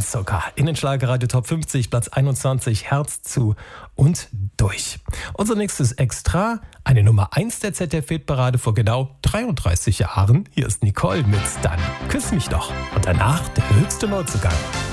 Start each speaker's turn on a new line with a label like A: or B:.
A: Zucker. In den Schlagerradio Top 50, Platz 21, Herz zu und durch. Unser nächstes Extra, eine Nummer 1 der ZDF-Hitparade vor genau 33 Jahren. Hier ist Nicole mit Dann küss mich doch. Und danach der höchste Neuzugang.